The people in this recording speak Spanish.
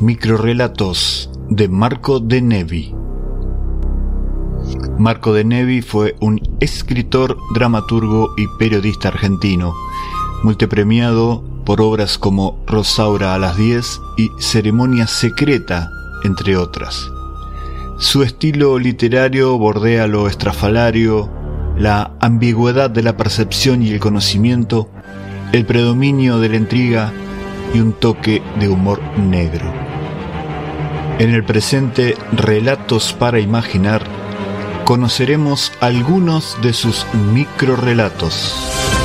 Microrrelatos de Marco de Nevi. Marco de Nevi fue un escritor, dramaturgo y periodista argentino, multipremiado por obras como Rosaura a las 10 y Ceremonia secreta, entre otras. Su estilo literario bordea lo estrafalario, la ambigüedad de la percepción y el conocimiento, el predominio de la intriga y un toque de humor negro. En el presente Relatos para Imaginar conoceremos algunos de sus microrrelatos.